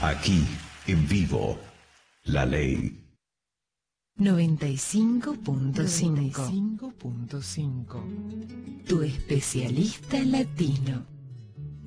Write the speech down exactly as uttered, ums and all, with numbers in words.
Aquí, en vivo, La Ley. noventa y cinco punto cinco. Tu especialista latino.